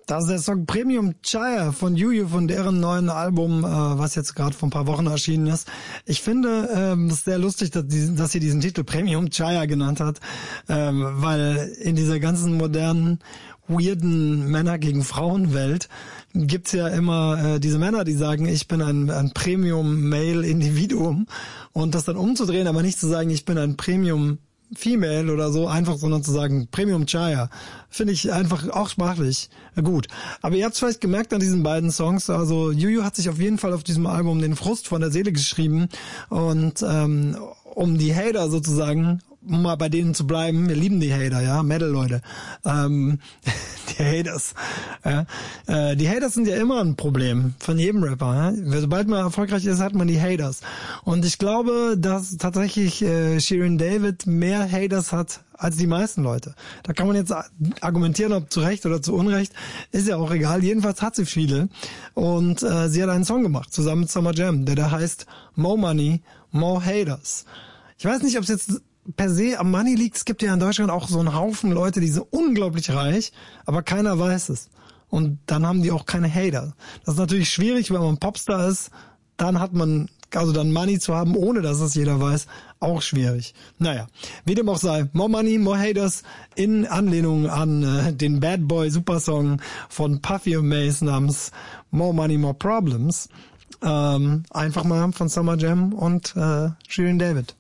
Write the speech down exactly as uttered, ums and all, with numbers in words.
Das ist der Song Premium Chaya von Juju, von deren neuen Album, äh, was jetzt gerade vor ein paar Wochen erschienen ist. Ich finde ähm, es sehr lustig, dass, die, dass sie diesen Titel Premium Chaya genannt hat, ähm, weil in dieser ganzen modernen, weirden Männer gegen Frauen-Welt gibt's ja immer äh, diese Männer, die sagen, ich bin ein, ein Premium-Male-Individuum, und das dann umzudrehen, aber nicht zu sagen, ich bin ein Premium Female oder so, einfach, sondern zu sagen Premium Chaya, finde ich einfach auch sprachlich gut. Aber ihr habt es vielleicht gemerkt an diesen beiden Songs, also Juju hat sich auf jeden Fall auf diesem Album den Frust von der Seele geschrieben, und ähm, um die Hater sozusagen, um mal bei denen zu bleiben, wir lieben die Hater, ja, Metal-Leute, ähm, die Haters, ja, äh, die Haters sind ja immer ein Problem von jedem Rapper, ja? Sobald man erfolgreich ist, hat man die Haters, und ich glaube, dass tatsächlich äh, Shirin David mehr Haters hat als die meisten Leute. Da kann man jetzt argumentieren, ob zu Recht oder zu Unrecht, ist ja auch egal, jedenfalls hat sie viele, und äh, sie hat einen Song gemacht, zusammen mit Summer Jam, der da heißt More Money, More Haters. Ich weiß nicht, ob es jetzt per se am Money liegt. Es gibt ja in Deutschland auch so einen Haufen Leute, die sind unglaublich reich, aber keiner weiß es. Und dann haben die auch keine Hater. Das ist natürlich schwierig, wenn man Popstar ist. Dann hat man, also dann Money zu haben, ohne dass es jeder weiß, auch schwierig. Naja, wie dem auch sei, More Money, More Haters in Anlehnung an äh, den Bad Boy Supersong von Puffy und Mace namens More Money, More Problems. Ähm, einfach mal von Summer Jam und äh, Shirin David.